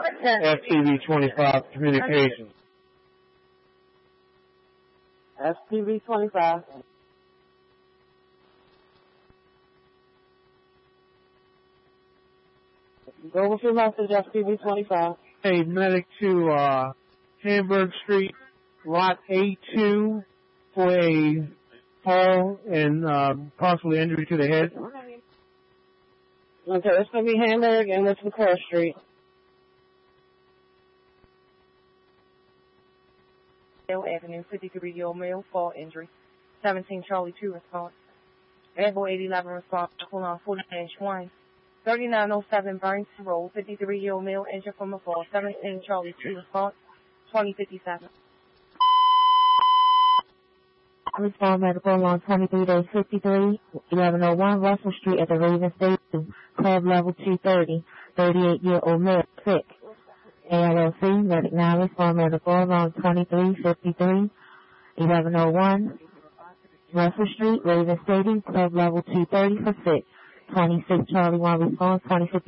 FTV 25 Communications. FTV 25. Go with your message, FTV 25. Hey, medic to Hamburg Street, Lot A2 for a fall and possibly injury to the head. Okay, it's going to be Hamburg and it's McClure Street. Avenue, 53-year-old male, fall injury. 17 Charlie 2 response. Airboy 811 response, hold on 40-1. 3907 Burns Road, 53-year-old male injured from a fall. 17 Charlie 2 response, 2057. Respond medical along 23-53, 1101 Russell Street at the Raven Station, club level 230, 38-year-old male, sick. ALLC, medic now respond medical along 23-53, 1101 Russell Street, Raven Stadium, club level 230 for sick. 26 Charlie 1 response, 2050.